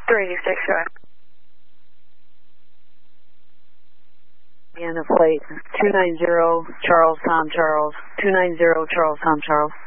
386, go ahead. And the plate 290 Charles Tom Charles 290 Charles Tom Charles.